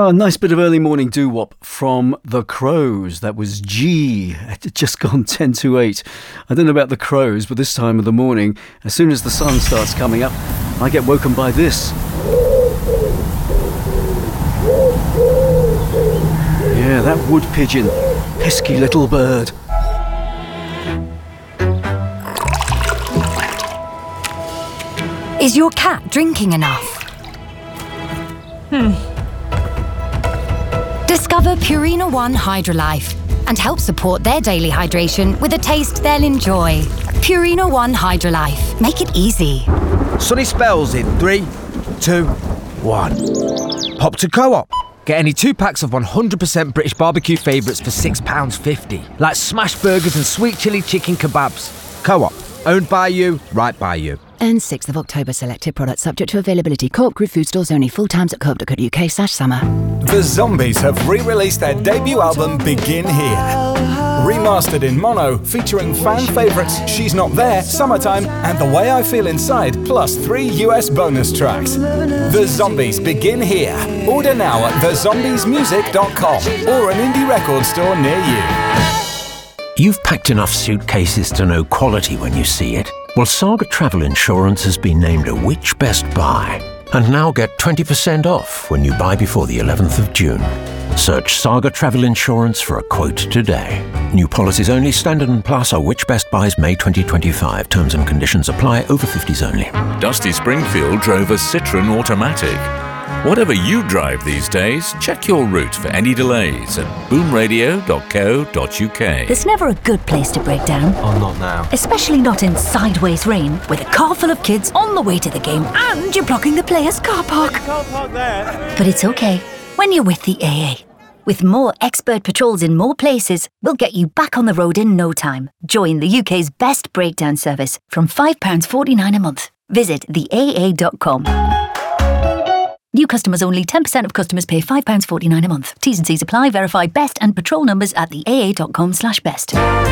Nice bit of early morning doo-wop from The Crows. That was G. It had just gone 10 to 8. I don't know about The Crows, but this time of the morning, as soon as the sun starts coming up, I get woken by this. Yeah, that wood pigeon. Pesky little bird. Is your cat drinking enough? Discover Purina One Hydrolife and help support their daily hydration with a taste they'll enjoy. Purina One Hydrolife. Make it easy. Sunny spells in 3, 2, 1. Pop to Co-op. Get any 2 packs of 100% British barbecue favourites for £6.50. Like smash burgers and sweet chilli chicken kebabs. Co-op. Owned by you, right by you. And 6th of October, selected products subject to availability. Co-op Group food stores only. Full times at co-op.co.uk/summer. The Zombies have re-released their debut album Begin Here. Remastered in mono, featuring fan favourites She's Not There, Summertime and The Way I Feel Inside, plus 3 US bonus tracks. The Zombies Begin Here. Order now at thezombiesmusic.com or an indie record store near you. You've packed enough suitcases to know quality when you see it. Well, Saga Travel Insurance has been named a Which Best Buy. And now get 20% off when you buy before the 11th of June. Search Saga Travel Insurance for a quote today. New policies only. Standard and Plus are Which Best Buys May 2025. Terms and conditions apply. Over 50s only. Dusty Springfield drove a Citroën Automatic. Whatever you drive these days, check your route for any delays at boomradio.co.uk. There's never a good place to break down. Oh, not now. Especially not in sideways rain, with a car full of kids on the way to the game and you're blocking the players' car park. But it's okay when you're with the AA. With more expert patrols in more places, we'll get you back on the road in no time. Join the UK's best breakdown service from £5.49 a month. Visit theaa.com. New customers only. 10% of customers pay £5.49 a month. T's and C's apply. Verify best and patrol numbers at theaa.com/best.